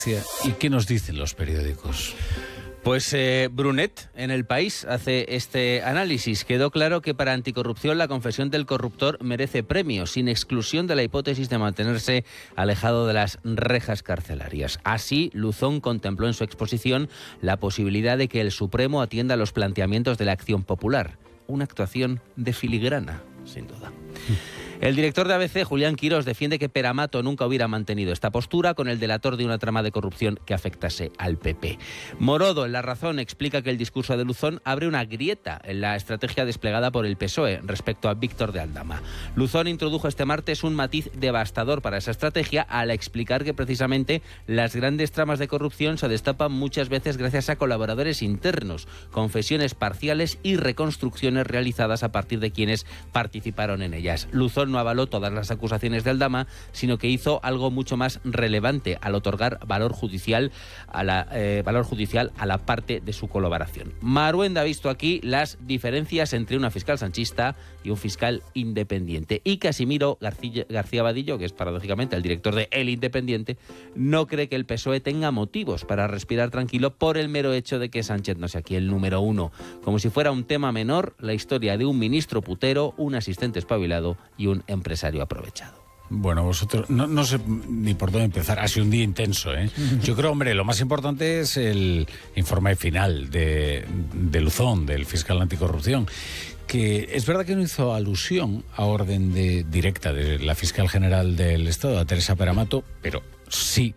¿Y qué nos dicen los periódicos? Pues Brunet, en El País, hace este análisis. Quedó claro que para anticorrupción la confesión del corruptor merece premio, sin exclusión de la hipótesis de mantenerse alejado de las rejas carcelarias. Así, Luzón contempló en su exposición la posibilidad de que el Supremo atienda los planteamientos de la Acción Popular. Una actuación de filigrana, sin duda. El director de ABC, Julián Quirós, defiende que Peramato nunca hubiera mantenido esta postura con el delator de una trama de corrupción que afectase al PP. Morodo, en La Razón, explica que el discurso de Luzón abre una grieta en la estrategia desplegada por el PSOE respecto a Víctor de Aldama. Luzón introdujo este martes un matiz devastador para esa estrategia al explicar que precisamente las grandes tramas de corrupción se destapan muchas veces gracias a colaboradores internos, confesiones parciales y reconstrucciones realizadas a partir de quienes participaron en ellas. Luzón no avaló todas las acusaciones de Aldama, sino que hizo algo mucho más relevante al otorgar valor judicial a la parte de su colaboración. Maruenda ha visto aquí las diferencias entre una fiscal sanchista y un fiscal independiente. Y Casimiro García Vadillo, que es paradójicamente el director de El Independiente, no cree que el PSOE tenga motivos para respirar tranquilo por el mero hecho de que Sánchez no sea aquí el número uno. Como si fuera un tema menor, la historia de un ministro putero, un asistente espabilado y un empresario aprovechado. Bueno, vosotros, no sé ni por dónde empezar. Ha sido un día intenso, ¿eh? Yo creo, hombre, lo más importante es el informe final de Luzón, del fiscal anticorrupción, que es verdad que no hizo alusión a orden directa de la fiscal general del Estado, a Teresa Peramato, pero sí,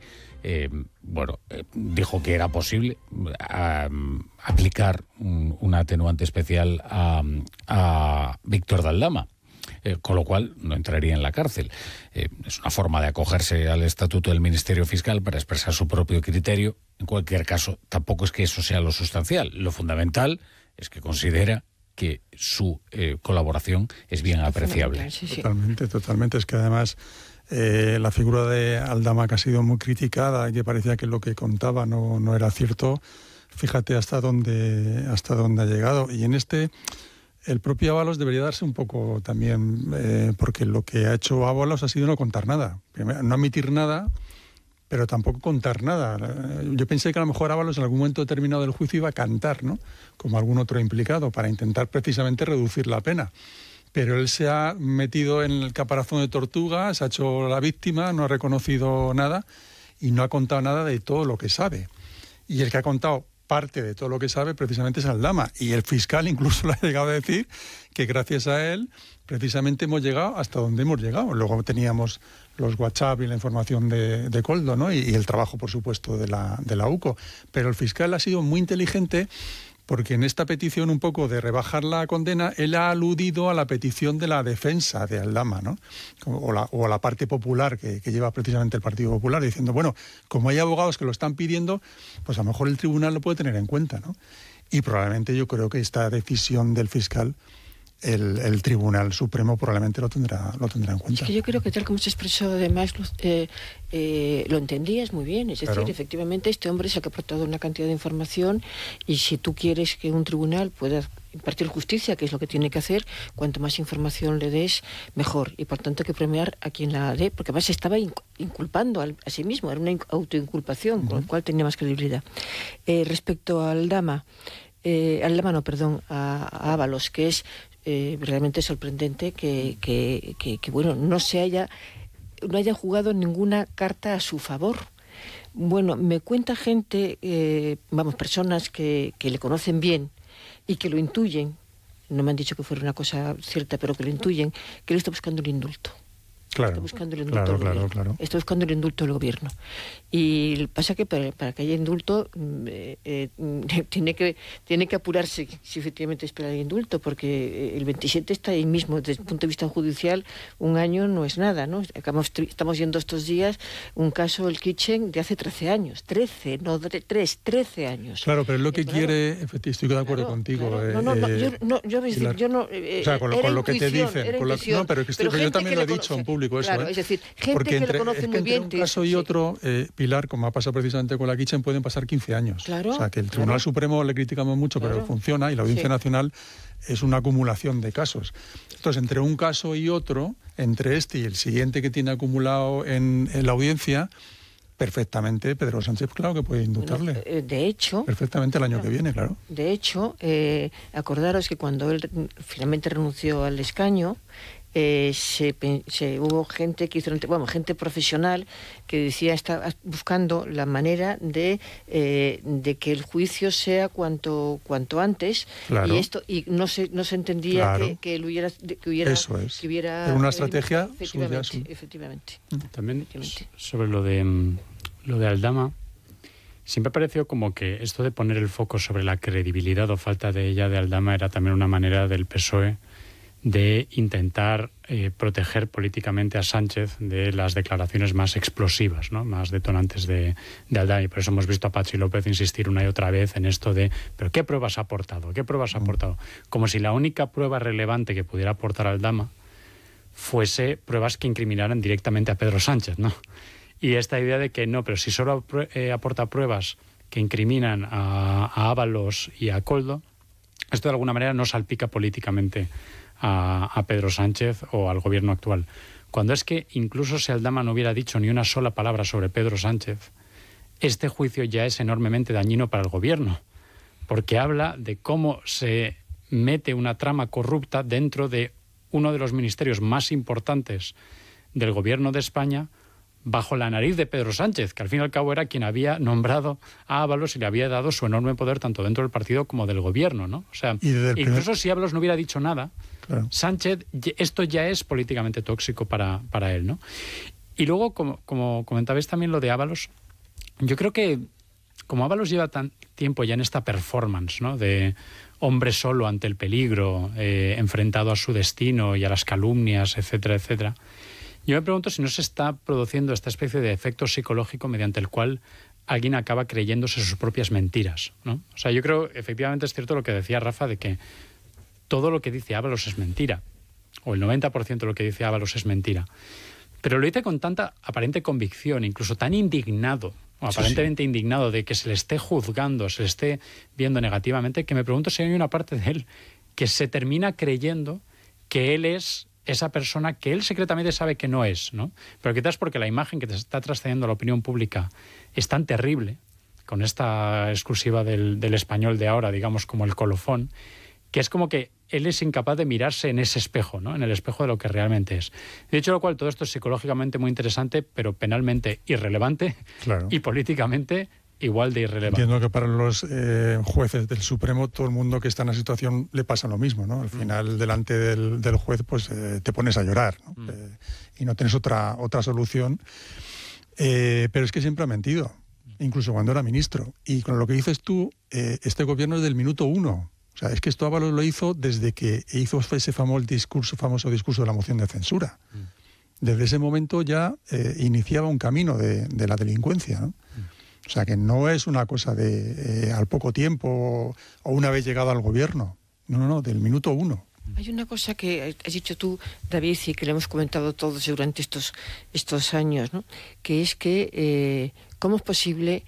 dijo que era posible aplicar una atenuante especial a Víctor de Aldama. Con lo cual no entraría en la cárcel. Es una forma de acogerse al estatuto del Ministerio Fiscal para expresar su propio criterio. En cualquier caso, tampoco es que eso sea lo sustancial. Lo fundamental es que considera que su colaboración es bien apreciable. Sí. Totalmente. Es que además la figura de Aldama, que ha sido muy criticada y que parecía que lo que contaba no era cierto, fíjate hasta dónde ha llegado. Y en el propio Ábalos debería darse un poco también, porque lo que ha hecho Ábalos ha sido no contar nada. Primero, no admitir nada, pero tampoco contar nada. Yo pensé que a lo mejor Ábalos en algún momento determinado del juicio iba a cantar, ¿no? Como algún otro implicado, para intentar precisamente reducir la pena. Pero él se ha metido en el caparazón de tortuga, se ha hecho la víctima, no ha reconocido nada y no ha contado nada de todo lo que sabe. Y el que ha contado parte de todo lo que sabe precisamente es Aldama, y el fiscal incluso le ha llegado a decir que gracias a él precisamente hemos llegado hasta donde hemos llegado. Luego teníamos los WhatsApp y la información de Koldo, ¿no? y el trabajo, por supuesto, de la UCO, pero el fiscal ha sido muy inteligente, porque en esta petición un poco de rebajar la condena, él ha aludido a la petición de la defensa de Aldama, ¿no? O a la parte popular que lleva precisamente el Partido Popular, diciendo, bueno, como hay abogados que lo están pidiendo, pues a lo mejor el tribunal lo puede tener en cuenta, ¿no? Y probablemente yo creo que esta decisión del fiscal, el Tribunal Supremo probablemente lo tendrá en cuenta. Es que yo creo que tal como se expresó además lo entendías muy bien, es decir, claro. Efectivamente este hombre es el que ha aportado una cantidad de información, y si tú quieres que un tribunal pueda impartir justicia, que es lo que tiene que hacer, cuanto más información le des, mejor, y por tanto hay que premiar a quien la dé, porque además se estaba inculpando a sí mismo, era una autoinculpación, con lo cual tenía más credibilidad. Respecto a a Ábalos, que es realmente sorprendente que no haya jugado ninguna carta a su favor. Bueno, me cuenta gente, personas que le conocen bien y que lo intuyen, no me han dicho que fuera una cosa cierta, pero que lo intuyen, que él está buscando el indulto. Claro, está buscando el indulto claro. Está buscando el indulto del gobierno. Y pasa que para que haya indulto tiene que apurarse si efectivamente espera el indulto, porque el 27 está ahí mismo. Desde el punto de vista judicial, un año no es nada, ¿no? Estamos viendo estos días un caso, el Kitchen, de hace 13 años. 13 años. Claro, pero es lo que quiere, efectivamente, estoy de acuerdo contigo. Con lo que te dicen. No, pero yo también lo he dicho en público. Eso, claro, es decir, gente porque que lo conoce muy bien. Entre un caso y otro, Pilar, como ha pasado precisamente con la Kitchen, pueden pasar 15 años. Claro, o sea, que el Tribunal Supremo le criticamos mucho, pero funciona, y la Audiencia Nacional es una acumulación de casos. Entonces, entre un caso y otro, entre este y el siguiente que tiene acumulado en la audiencia, perfectamente Pedro Sánchez, claro que puede indultarle. Bueno, de hecho... Perfectamente el año que viene, claro. De hecho, acordaros que cuando él finalmente renunció al escaño, hubo gente que hizo, gente profesional que decía, está buscando la manera de que el juicio sea cuanto antes, claro. y no se entendía claro. que hubiera eso es. que hubiera una estrategia efectivamente. También sobre lo de Aldama, siempre ha parecido como que esto de poner el foco sobre la credibilidad o falta de ella de Aldama era también una manera del PSOE de intentar proteger políticamente a Sánchez de las declaraciones más explosivas, ¿no? Más detonantes de Aldama. Y por eso hemos visto a Patxi López insistir una y otra vez en esto de ¿pero qué pruebas ha aportado? ¿Qué pruebas ha aportado? Como si la única prueba relevante que pudiera aportar Aldama fuese pruebas que incriminaran directamente a Pedro Sánchez, ¿no? Y esta idea de que no, pero si solo aporta pruebas que incriminan a Ábalos y a Koldo, esto de alguna manera no salpica políticamente a Pedro Sánchez o al gobierno actual. Cuando es que incluso si Aldama no hubiera dicho ni una sola palabra sobre Pedro Sánchez, este juicio ya es enormemente dañino para el gobierno, porque habla de cómo se mete una trama corrupta dentro de uno de los ministerios más importantes del gobierno de España, bajo la nariz de Pedro Sánchez, que al fin y al cabo era quien había nombrado a Ábalos y le había dado su enorme poder tanto dentro del partido como del gobierno, ¿no? O sea, incluso si Ábalos no hubiera dicho nada, claro. Sánchez, esto ya es políticamente tóxico para él, ¿no? Y luego, como comentabais también lo de Ábalos, yo creo que como Ábalos lleva tan tiempo ya en esta performance, ¿no? De hombre solo ante el peligro, enfrentado a su destino y a las calumnias, etcétera, etcétera. Yo me pregunto si no se está produciendo esta especie de efecto psicológico mediante el cual alguien acaba creyéndose sus propias mentiras, ¿no? O sea, yo creo, efectivamente es cierto lo que decía Rafa, de que todo lo que dice Ábalos es mentira, o el 90% de lo que dice Ábalos es mentira. Pero lo dice con tanta aparente convicción, incluso tan indignado, o aparentemente indignado de que se le esté juzgando, se le esté viendo negativamente, que me pregunto si hay una parte de él que se termina creyendo que él es esa persona que él secretamente sabe que no es, ¿no? Pero quizás porque la imagen que te está trascendiendo a la opinión pública es tan terrible, con esta exclusiva del Español de ahora, digamos, como el colofón, que es como que él es incapaz de mirarse en ese espejo, ¿no? En el espejo de lo que realmente es. De hecho, lo cual todo esto es psicológicamente muy interesante, pero penalmente irrelevante, claro. Y políticamente igual de irrelevante. Entiendo que para los jueces del Supremo, todo el mundo que está en la situación le pasa lo mismo, ¿no? Al final, delante del juez, pues te pones a llorar, ¿no? Y no tienes otra solución. Pero es que siempre ha mentido, incluso cuando era ministro. Y con lo que dices tú, este gobierno es del minuto uno. O sea, es que esto Ábalos lo hizo desde que hizo ese famoso discurso de la moción de censura. Desde ese momento ya iniciaba un camino de la delincuencia, ¿no? O sea, que no es una cosa de al poco tiempo o una vez llegado al gobierno. No, del minuto uno. Hay una cosa que has dicho tú, David, y que le hemos comentado todos durante estos años, ¿no? Que es que cómo es posible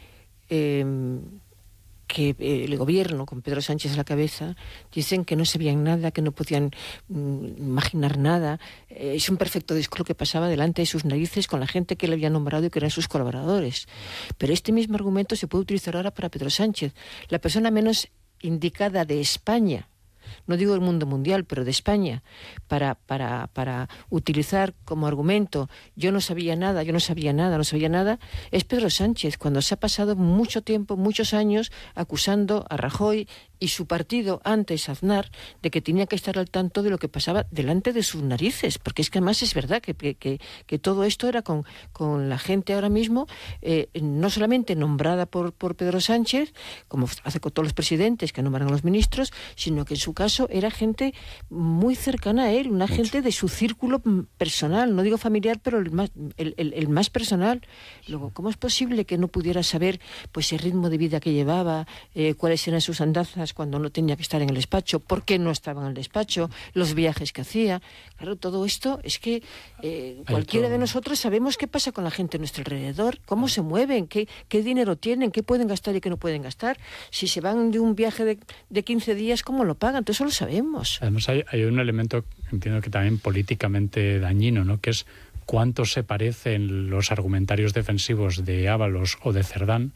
que el gobierno, con Pedro Sánchez a la cabeza, dicen que no sabían nada, que no podían imaginar nada. Es un perfecto discurso que pasaba delante de sus narices con la gente que le había nombrado y que eran sus colaboradores. Pero este mismo argumento se puede utilizar ahora para Pedro Sánchez, la persona menos indicada de España, no digo del mundo mundial, pero de España, para utilizar como argumento yo no sabía nada, es Pedro Sánchez, cuando se ha pasado mucho tiempo, muchos años, acusando a Rajoy y su partido, antes Aznar, de que tenía que estar al tanto de lo que pasaba delante de sus narices, porque es que además es verdad que todo esto era con la gente ahora mismo, no solamente nombrada por Pedro Sánchez, como hace con todos los presidentes que nombran a los ministros, sino que en su caso era gente muy cercana a él, una gente de su círculo personal, no digo familiar, pero el más personal. Luego, ¿cómo es posible que no pudiera saber pues el ritmo de vida que llevaba, cuáles eran sus andanzas cuando no tenía que estar en el despacho, por qué no estaba en el despacho, los viajes que hacía? Claro, todo esto es que cualquiera de nosotros sabemos qué pasa con la gente a nuestro alrededor, cómo se mueven, qué dinero tienen, qué pueden gastar y qué no pueden gastar. Si se van de un viaje de 15 días, ¿cómo lo pagan? Todo eso lo sabemos. Además hay un elemento, entiendo que también políticamente dañino, ¿no? Que es cuánto se parecen los argumentarios defensivos de Ábalos o de Cerdán